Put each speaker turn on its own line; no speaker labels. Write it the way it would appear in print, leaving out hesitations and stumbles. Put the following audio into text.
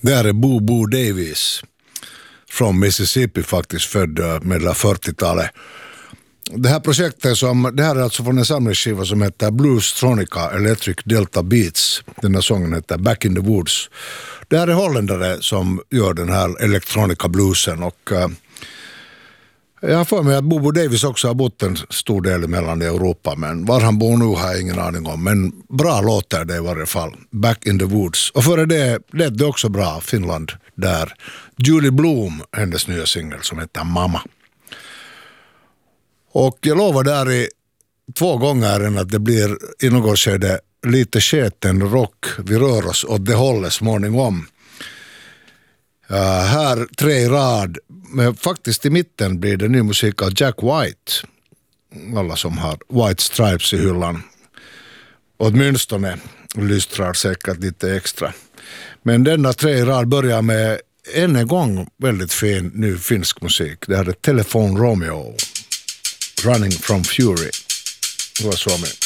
Det här är Boo Davis från Mississippi, faktiskt född med 40-talet. Det här projektet det här är alltså från en samlingsskiva som heter Bluestronica Electric Delta Beats. Den här sången heter Back in the Woods. Det här är holländare som gör den här elektronika bluesen, och jag har för mig att Bobo Davis också har bott en stor del i Mellaneuropa, men var han bor nu har jag ingen aning om. Men bra låter det i varje fall. Back in the Woods. Och före det lät det också bra, Finland där. Julie Bloom, hennes nya singel som heter Mamma. Och jag lovar där i 2 gånger än att det blir i något skede lite sketen rock. Vi rör oss åt det hållet småningom. Här 3 i rad, men faktiskt i mitten blir det ny musik av Jack White. Alla som har White Stripes i hyllan åtminstone lystrar säkert lite extra. Men denna 3 i rad börjar med en gång väldigt fin ny finsk musik. Det här är Telephone Romeo, Running from Fury. Det var så med.